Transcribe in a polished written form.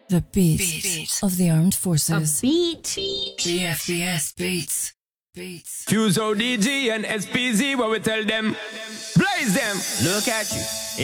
The beat of the armed forces. A beat. BFBS beats. Beats. Fuse ODG and SPZ, what we tell them? Blaze them. Look at you.